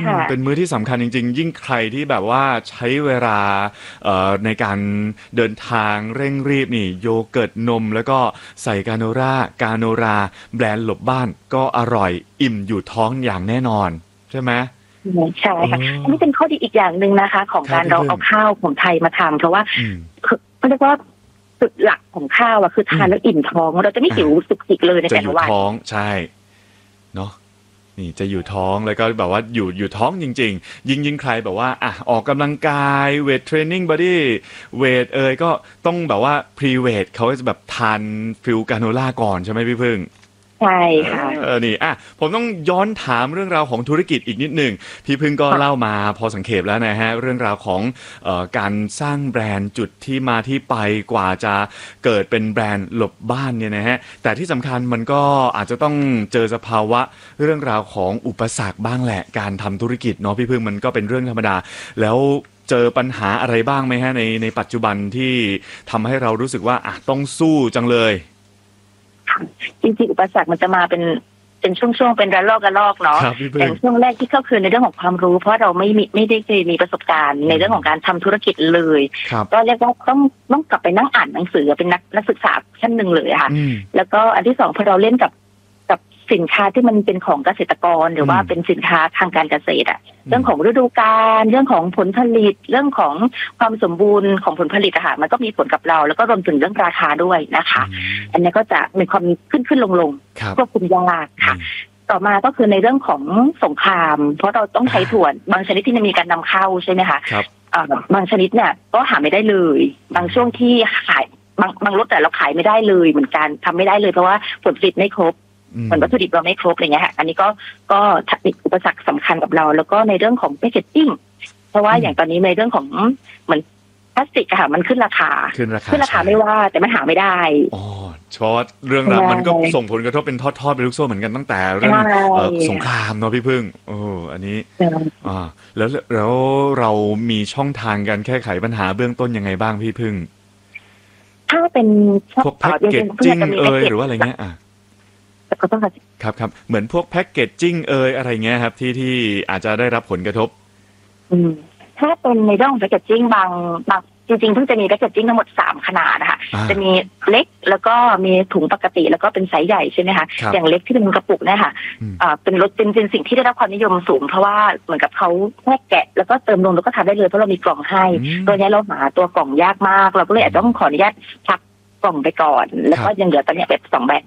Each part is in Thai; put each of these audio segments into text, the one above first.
เป็นมื้อที่สำคัญจริงๆยิ่งใครที่แบบว่าใช้เวลาในการเดินทางเร่งรีบนี่โยเกิร์ตนมแล้วก็ใส่กาโนราแบรนด์หลบบ้านก็อร่อยอิ่มอยู่ท้องอย่างแน่นอนใช่ไหมใช่ค่ะอันนี้เป็นข้อดีอีกอย่างหนึ่งนะคะของการเราเอาข้าวของไทยมาทำเพราะว่าเขาเรียกว่าจุดหลักของข้าวคือทานแล้วอิ่มท้องเราจะไม่หิวสุกจิกเลยในแต่ละวันจะอยู่ท้องใช่เนาะนี่จะอยู่ท้องแล้วก็แบบว่าอยู่ท้องจริงๆยิ่งใครแบบว่าออกกำลังกายเวทเทรนนิ่งบอดี้เวทก็ต้องแบบว่าพรีเวทเขาจะแบบทานฟิลกาโนล่าก่อนใช่ไหมพี่พึ่งใช่ค่ะนี่ผมต้องย้อนถามเรื่องราวของธุรกิจอีกนิดหนึ่งพี่พึ่งก็เล่ามาพอสังเขปแล้วนะฮะเรื่องราวของการสร้างแบรนด์จุดที่มาที่ไปกว่าจะเกิดเป็นแบรนด์หลบบ้านเนี่ยนะฮะแต่ที่สำคัญมันก็อาจจะต้องเจอสภาวะเรื่องราวของอุปสรรคบ้างแหละการทำธุรกิจเนาะพี่พึ่งมันก็เป็นเรื่องธรรมดาแล้วเจอปัญหาอะไรบ้างไหมฮะในปัจจุบันที่ทำให้เรารู้สึกว่าต้องสู้จังเลยจริงๆอุปสรรคมันจะมาเป็นช่วงๆเป็นระลอกเนาะอย่างช่วงแรกที่เข้าคือในเรื่องของความรู้เพราะเราไม่ได้เคยมีประสบการณ์ในเรื่องของการทำธุรกิจเลยก็เรียกว่าต้องกลับไปนั่งอ่านหนังสือเป็นนักศึกษาชั้นหนึ่งเลยค่ะแล้วก็อันที่สองพอเราเล่นกับสินค้าที่มันเป็นของเกษตรกรหรือว่าเป็นสินค้าทางการเกษตรเรื่องของฤดูกาลเรื่องของผลผลิตเรื่องของความสมบูรณ์ของผลผลิตมันก็มีผลกับเราแล้วก็รวมถึงเรื่องราคาด้วยนะคะอันนี้ก็จะมีความขึ้นลงควบคุมยากค่ะต่อมาก็คือในเรื่องของสงครามเพราะเราต้องใช้ถั่วบางชนิดที่มีการนำเข้าใช่ไหมคะบางชนิดเนี่ยก็หาไม่ได้เลยบางช่วงที่ขายบางรถแต่เราขายไม่ได้เลยเหมือนกันทำไม่ได้เลยเพราะว่าผลผลิตไม่ครบผลวัตถุดิบเราไม่ครบอะไรเงี้ยค่ะอันนี้ก็ติดอุปสรรคสำคัญกับเราแล้วก็ในเรื่องของแพคเกจจิ้งเพราะว่าอย่างตอนนี้ในเรื่องของเหมือนพลาสติกมันขึ้นราคาไม่ว่าแต่มันหาไม่ได้เพราะเรื่องราวมันก็ส่งผลกระทบเป็นทอดๆเป็นลูกโซ่เหมือนกันตั้งแต่เรื่องสงครามเนาะพี่พึ่งอันนี้แล้วเรามีช่องทางการแก้ไขปัญหาเบื้องต้นยังไงบ้างพี่พึ่งถ้าเป็นพวกแพ็กเกจจิ้งหรือว่าอะไรเงี้ยครับเหมือนพวกแพ็กเกจจิ้งอะไรเงี้ยครับที่อาจจะได้รับผลกระทบถ้าเป็นในเรื่องของแพ็กเกจจิ้งบางจริงๆเพิ่งจะมีแพ็กเกจจิ้งทั้งหมด3ขนาดนะคะจะมีเล็กแล้วก็มีถุงปกติแล้วก็เป็นไซส์ใหญ่ใช่ไหมคะอย่างเล็กที่เป็นกระปุกเนี่ยค่ะเป็นรถเป็นสิ่งที่ได้รับความนิยมสูงเพราะว่าเหมือนกับเขาแค่แกะแล้วก็เติมนมแล้วก็ทำได้เลยเพราะเรามีกล่องให้ตัวนี้เราหาตัวกล่องยากมากเราก็เลยอาจจะต้องขออนุญาตพักกล่องไปก่อนแล้วก็ยังเหลือตอนนี้แบบ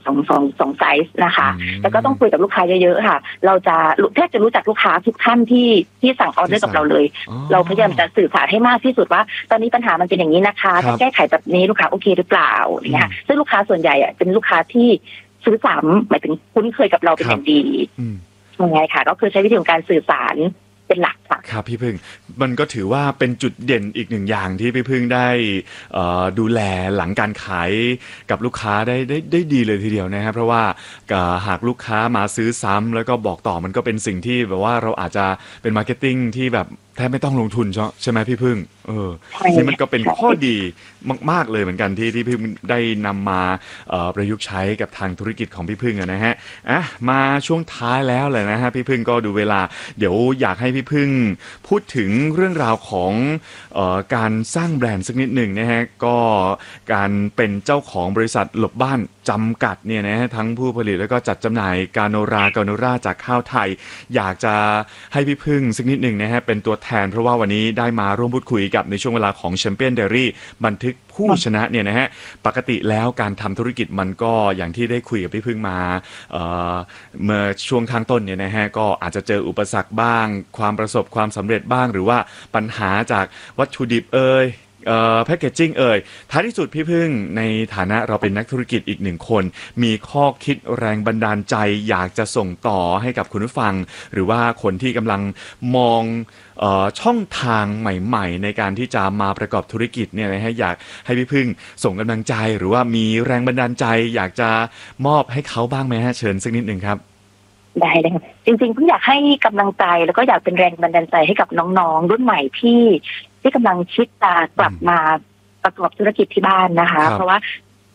2ไซส์นะคะแล้วก็ต้องคุยกับลูกค้าเยอะๆค่ะเราจะแทบจะรู้จักลูกค้าทุกท่านที่สั่งออเดอร์กับเราเลยเราพยายามจะสื่อสารให้มากที่สุดว่าตอนนี้ปัญหามันเป็นอย่างนี้นะคะถ้าแก้ไขแบบนี้ลูกค้าโอเคหรือเปล่าอย่างเงี้ยซึ่งลูกค้าส่วนใหญ่เป็นลูกค้าที่ซื้อซ้ำหมายถึงคุ้นเคยกับเราเป็นอย่างดียังไงค่ะก็คือใช้วิธีของการสื่อสารเป็นหลักค่ะครับพี่พึ่งมันก็ถือว่าเป็นจุดเด่นอีกหนึ่งอย่างที่พี่พึ่งได้ดูแลหลังการขายกับลูกค้าได้ดีเลยทีเดียวนะครับเพราะว่าหากลูกค้ามาซื้อซ้ำแล้วก็บอกต่อมันก็เป็นสิ่งที่แบบว่าเราอาจจะเป็นมาร์เก็ตติ้งที่แบบแทบไม่ต้องลงทุนใช่ไหมพี่พึ่งนี่มันก็เป็นข้อดีมากๆเลยเหมือนกันที่พี่พึ่งได้นำมาประยุกต์ใช้กับทางธุรกิจของพี่พึ่งนะฮะมาช่วงท้ายแล้วเลยนะฮะพี่พึ่งก็ดูเวลาเดี๋ยวอยากให้พี่พึ่งพูดถึงเรื่องราวของการสร้างแบรนด์สักนิดหนึ่งนะฮะก็การเป็นเจ้าของบริษัทหลบบ้านจำกัดเนี่ยนะฮะทั้งผู้ผลิตแล้วก็จัดจำหน่ายกาโนราจากข้าวไทยอยากจะให้พี่พึ่งสักนิดหนึ่งนะฮะเป็นตัวแทนเพราะว่าวันนี้ได้มาร่วมพูดคุยกับในช่วงเวลาของแชมเปี้ยนเดลี่บันทึกผู้ชนะเนี่ยนะฮะปกติแล้วการทำธุรกิจมันก็อย่างที่ได้คุยกับพี่พึ่งมาเมื่อช่วงข้างต้นเนี่ยนะฮะก็อาจจะเจออุปสรรคบ้างความประสบความสำเร็จบ้างหรือว่าปัญหาจากวัตถุดิบแพคเกจจิ้งท้ายที่สุดพี่พึ่งในฐานะเราเป็นนักธุรกิจอีกหนึ่งคนมีข้อคิดแรงบันดาลใจอยากจะส่งต่อให้กับคุณผู้ฟังหรือว่าคนที่กำลังมองช่องทางใหม่ๆในการที่จะมาประกอบธุรกิจเนี่ยนะฮะอยากให้พี่พึ่งส่งกำลังใจหรือว่ามีแรงบันดาลใจอยากจะมอบให้เขาบ้างไหมฮะเชิญสักนิดนึงครับได้เลยค่ะจริงๆผมอยากให้กำลังใจแล้วก็อยากเป็นแรงบันดาลใจให้กับน้องๆรุ่นใหม่ที่กำลังคิดจะกลับมาประกอบธุรกิจที่บ้านนะคะเพราะว่า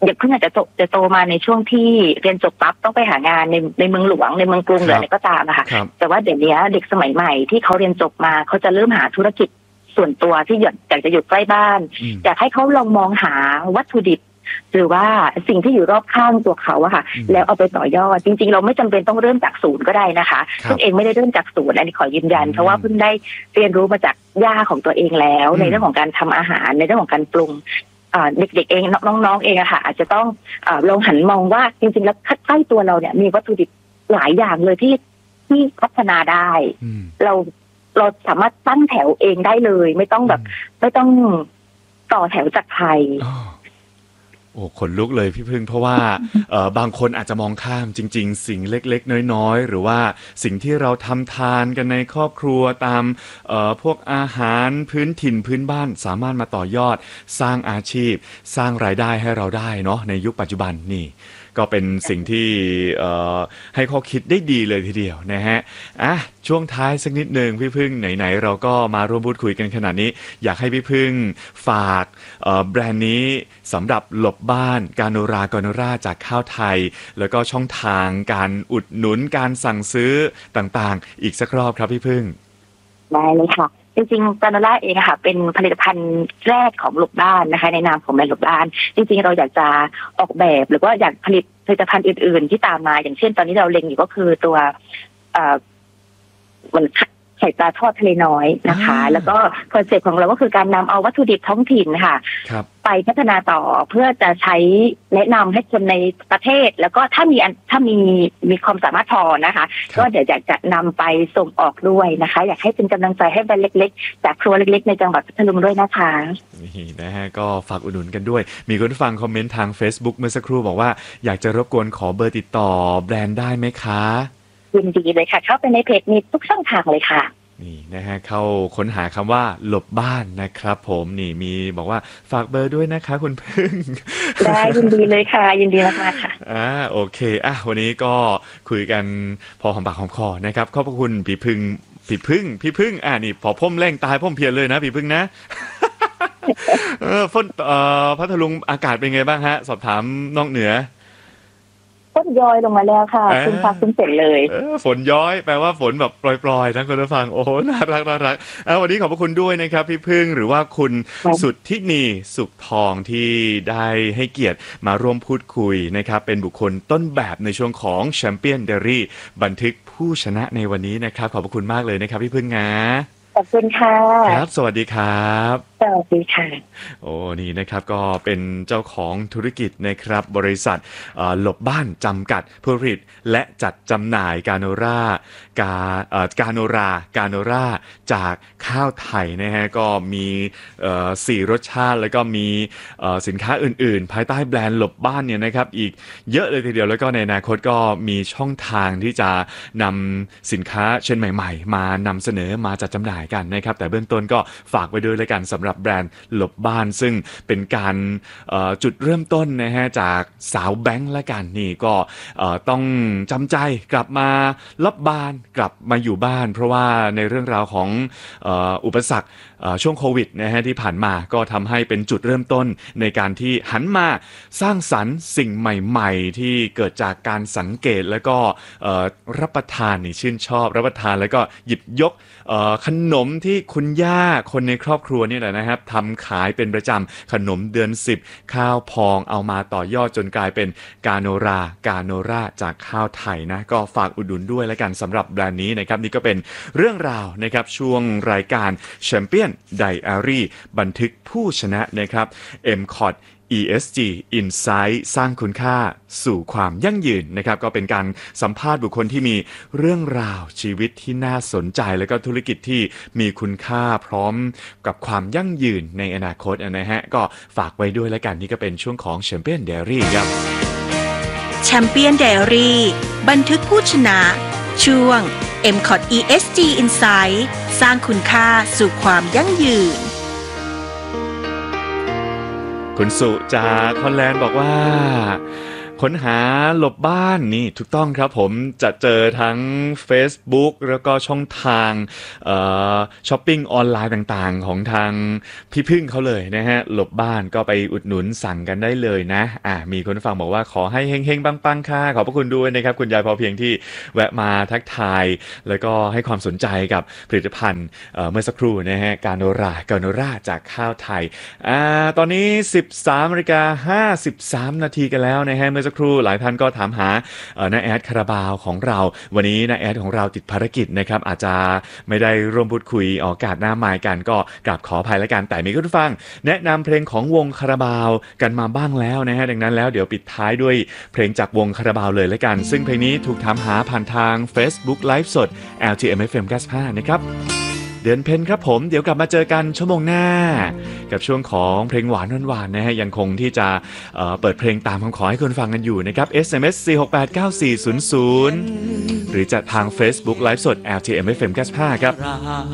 เด็กเพิ่งอาจจะโตมาในช่วงที่เรียนจบปั๊บต้องไปหางานในเมืองหลวงในเมืองกรุงหรืออะไรก็ตามนะคะแต่ว่าเดี๋ยวนี้เด็กสมัยใหม่ที่เขาเรียนจบมาเขาจะเริ่มหาธุรกิจส่วนตัวที่อยากจะอยู่ใกล้บ้านอยากให้เขาลองมองหาวัตถุดิบหรือว่าสิ่งที่อยู่รอบข้างตัวเขาอะค่ะแล้วเอาไปต่อยอดจริงๆเราไม่จำเป็นต้องเริ่มจากศูนย์ก็ได้นะคะซึ่งเองไม่ได้เริ่มจากศูนย์อันนี้ขอยืนยันเพราะว่าเพิ่งได้เรียนรู้มาจากย่าของตัวเองแล้วในเรื่องของการทำอาหารในเรื่องของการปรุงเด็กๆเองน้องๆเองอะค่ะอาจจะต้องลองหันมองว่าจริงๆแล้วใกล้ตัวเราเนี่ยมีวัตถุดิบหลายอย่างเลยที่พัฒนาได้เราสามารถตั้งแถวเองได้เลยไม่ต้องต่อแถวจากใครโอ้ขนลุกเลยพี่พึ่งเพราะว่าบางคนอาจจะมองข้ามจริงๆสิ่งเล็กๆน้อยๆหรือว่าสิ่งที่เราทำทานกันในครอบครัวตามพวกอาหารพื้นถิ่นพื้นบ้านสามารถมาต่อยอดสร้างอาชีพสร้างรายได้ให้เราได้เนาะในยุคปัจจุบันนี่ก็เป็นสิ่งที่ให้ข้อคิดได้ดีเลยทีเดียวนะฮะช่วงท้ายสักนิดหนึ่งพี่พึ่งไหนๆเราก็มาร่วมพูดคุยกันขนาดนี้อยากให้พี่พึ่งฝากแบรนด์นี้สำหรับหลบบ้านกาโนราจากข้าวไทยแล้วก็ช่องทางการอุดหนุนการสั่งซื้อต่างๆอีกสักรอบครับพี่พึ่งได้เลยค่ะจริงๆกาโนล่าเองค่ะเป็นผลิตภัณฑ์แรกของหลบบ้านนะคะในนามของแบรนด์หลบบ้านจริงๆเราอยากจะออกแบบหรือว่าอยากผลิตผลิตภัณฑ์อื่นๆที่ตามมาอย่างเช่นตอนนี้เราเล็งอยู่ก็คือตัวมันไข่ปลาทอดทะเลน้อยนะคะแล้วก็คอนเซ็ปต์ของเราก็คือการนำเอาวัตถุดิบท้องถิ่นค่ะไปพัฒนาต่อเพื่อจะใช้แนะนำให้คนในประเทศแล้วก็ถ้ามีความสามารถพอนะคะก็เดี๋ยวอยากจะนำไปส่งออกด้วยนะคะอยากให้เป็นกำลังใจให้แบรนด์เล็กๆจากครัวเล็กๆในจังหวัดพัทลุงด้วยนะคะนี่นะฮะก็ฝากอุดหนุนกันด้วยมีคนฟังคอมเมนต์ทาง Facebook เมื่อสักครู่บอกว่าอยากจะรบกวนขอเบอร์ติดต่อแบรนด์ได้ไหมคะยินดีเลยค่ะเข้าไปในเพจมีทุกช่องทางเลยค่ะนี่นะฮะเข้าค้นหาคำว่าหลบบ้านนะครับผมนี่มีบอกว่าฝากเบอร์ด้วยนะคะคุณพึ่งได้ยินดีเลยค่ะยินดีมากๆค่ะโอเควันนี้ก็คุยกันพอหอมปากหอมคอนะครับขอบพระคุณพี่พึ่งนี่พอพ่มเร่งตายพ่มเพียรเลยนะพี่พึ่งนะฝนพัทลุงอากาศเป็นไงบ้างฮะสอบถามนอกเหนือฝนย้อยลงมาแล้วค่ะคุณฟ้าคุณเสร็จเลยฝนย้อยแปลว่าฝนแบบปล่อยๆนะคุณผู้ฟังโอ้โหน่ารักวันนี้ขอบพระคุณด้วยนะครับพี่พึ่งหรือว่าคุณสุทธินีสุขทองที่ได้ให้เกียรติมาร่วมพูดคุยนะครับเป็นบุคคลต้นแบบในช่วงของแชมเปี้ยนเดลี่บันทึกผู้ชนะในวันนี้นะครับขอบพระคุณมากเลยนะครับพี่พึ่งนะขอบคุณค่ะครับสวัสดีครับสวัสดีค่ะโอ้นี่นะครับก็เป็นเจ้าของธุรกิจนะครับบริษัทหลบบ้านจำกัดผู้ผลิตและจัดจำหน่ายกาโนราจากข้าวไทยนะฮะก็มี4รสชาติแล้วก็มีสินค้าอื่นๆภายใต้แบรนด์หลบบ้านเนี่ยนะครับอีกเยอะเลยทีเดียวแล้วก็ในอนาคตก็มีช่องทางที่จะนำสินค้าเช่นใหม่ๆมานำเสนอมาจัดจำหน่ายกันนะครับแต่เบื้องต้นก็ฝากไว้ด้วยแล้วกันสำหรับแบรนด์หลบบ้านซึ่งเป็นการจุดเริ่มต้นนะฮะจากสาวแบงค์ละกันนี่ก็ต้องจำใจกลับมาลบบ้านกลับมาอยู่บ้านเพราะว่าในเรื่องราวของอุปสรรคช่วงโควิดนะฮะที่ผ่านมาก็ทำให้เป็นจุดเริ่มต้นในการที่หันมาสร้างสรรค์สิ่งใหม่ๆที่เกิดจากการสังเกตแล้วก็รับประทานนี่ชื่นชอบรับประทานแล้วก็หยิบยกขนมที่คุณย่าคนในครอบครัวนี่แหละนะครับทำขายเป็นประจำขนมเดือน10ข้าวพองเอามาต่อยอดจนกลายเป็นกาโนราจากข้าวไทยนะก็ฝากอุดหนุนด้วยแล้วกันสำหรับแบรนด์นี้นะครับนี่ก็เป็นเรื่องราวนะครับช่วงรายการแชมเปี้ยนไดอารี่บันทึกผู้ชนะนะครับ MCOT ESG Insight สร้างคุณค่าสู่ความยั่งยืนนะครับก็เป็นการสัมภาษณ์บุคคลที่มีเรื่องราวชีวิตที่น่าสนใจแล้วก็ธุรกิจที่มีคุณค่าพร้อมกับความยั่งยืนในอนาคตนะฮะก็ฝากไว้ด้วยแล้วกันนี่ก็เป็นช่วงของ Champion Diary ครับ Champion Diary บันทึกผู้ชนะช่วง MCOT ESG Insight สร้างคุณค่าสู่ความยั่งยืนคุณสุจากฮอลแลนด์บอกว่าค้นหาหลบบ้านนี่ถูกต้องครับผมจะเจอทั้ง Facebook แล้วก็ช่องทางช้อปปิ้งออนไลน์ต่างๆของทางพี่พึ่งเขาเลยนะฮะหลบบ้านก็ไปอุดหนุนสั่งกันได้เลยนะมีคนฟังบอกว่าขอให้เฮงๆปังๆค่ะขอบพระคุณด้วยนะครับคุณยายพอเพียงที่แวะมาทักทายแล้วก็ให้ความสนใจกับผลิตภัณฑ์เมื่อสักครู่นะฮะกาโนราจากข้าวไทยตอนนี้ 13:53 นาทีกันแล้วนะฮะเมื่อสักครู่หลายท่านก็ถามหาน้าแอดคาราบาวของเราวันนี้น้าแอดของเราติดภารกิจนะครับอาจจะไม่ได้ร่วมพูดคุยออกอากาศหน้าไมค์กันก็กราบขออภัยแล้วกันแต่มีคุณผู้ฟังแนะนำเพลงของวงคาราบาวกันมาบ้างแล้วนะฮะดังนั้นแล้วเดี๋ยวปิดท้ายด้วยเพลงจากวงคาราบาวเลยแล้วกันซึ่งเพลงนี้ถูกถามหาผ่านทาง Facebook Live สด LTM FM 95นะครับเดือนเพ็ญครับผมเดี๋ยวกลับมาเจอกันชั่วโมงหน้ากับช่วงของเพลงหวานๆนะฮะยังคงที่จะเปิดเพลงตามคำขอให้คุณฟังกันอยู่นะครับ SMS 4689400หรือจะทาง Facebook Live สด LTM FM 95ครับ